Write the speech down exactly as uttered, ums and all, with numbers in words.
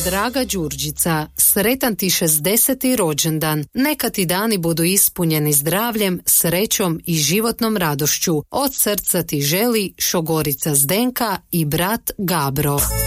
Draga Đurđica, sretan ti šezdeseti rođendan. Neka ti dani budu ispunjeni zdravljem, srećom i životnom radošću. Od srca ti želi šogorica Zdenka i brat Gabro.